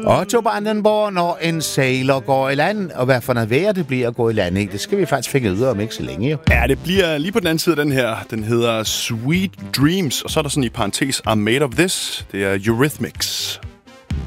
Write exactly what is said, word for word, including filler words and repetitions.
Otto Brandenborg, når en sailor går i land, og hvad for noget vejr det bliver at gå i land i, det skal vi faktisk finde ud af om ikke så længe, jo. Ja, det bliver lige på den anden side af den her. Den hedder Sweet Dreams, og så er der sådan i parentes, I'm Made of This. Det er Eurythmics.